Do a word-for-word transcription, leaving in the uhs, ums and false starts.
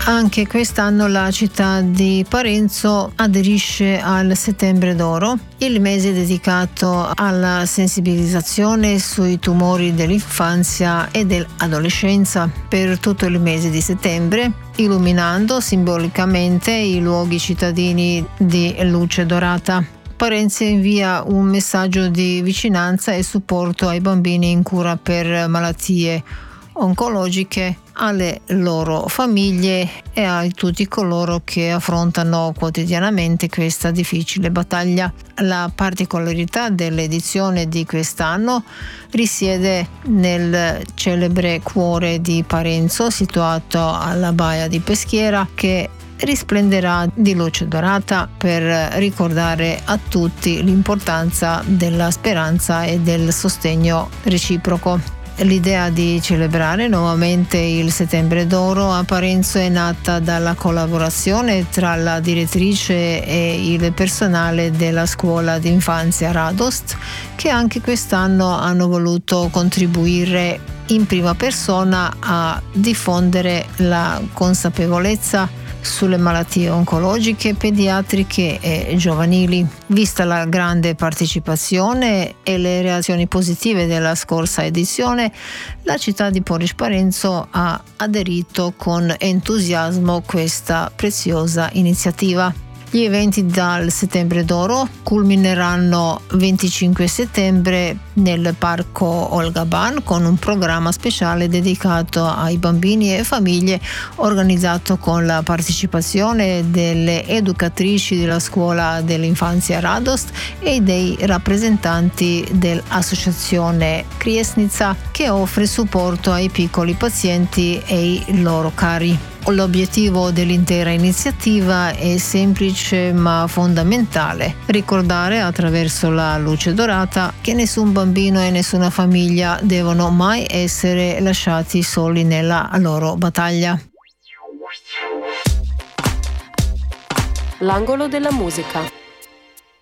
Anche quest'anno la città di Parenzo aderisce al Settembre d'Oro, il mese dedicato alla sensibilizzazione sui tumori dell'infanzia e dell'adolescenza per tutto il mese di settembre, illuminando simbolicamente i luoghi cittadini di luce dorata. Parenzo invia un messaggio di vicinanza e supporto ai bambini in cura per malattie oncologiche, alle loro famiglie e a tutti coloro che affrontano quotidianamente questa difficile battaglia. La particolarità dell'edizione di quest'anno risiede nel celebre cuore di Parenzo, situato alla baia di Peschiera, che risplenderà di luce dorata per ricordare a tutti l'importanza della speranza e del sostegno reciproco. L'idea di celebrare nuovamente il Settembre d'Oro a Parenzo è nata dalla collaborazione tra la direttrice e il personale della scuola d'infanzia Radost, che anche quest'anno hanno voluto contribuire in prima persona a diffondere la consapevolezza sulle malattie oncologiche, pediatriche e giovanili. Vista la grande partecipazione e le reazioni positive della scorsa edizione, la città di Poreč Parenzo ha aderito con entusiasmo a questa preziosa iniziativa. Gli eventi dal Settembre d'Oro culmineranno venticinque settembre nel parco Olga Ban con un programma speciale dedicato ai bambini e famiglie, organizzato con la partecipazione delle educatrici della scuola dell'infanzia Radost e dei rappresentanti dell'associazione Kriesnica, che offre supporto ai piccoli pazienti e ai loro cari. L'obiettivo dell'intera iniziativa è semplice ma fondamentale: ricordare attraverso la luce dorata che nessun bambino e nessuna famiglia devono mai essere lasciati soli nella loro battaglia. L'angolo della musica.